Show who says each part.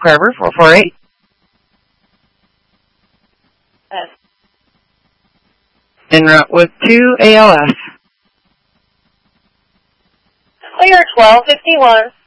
Speaker 1: subscriber, 448.
Speaker 2: S.
Speaker 1: En route with 2 ALS.
Speaker 2: Clear 1251.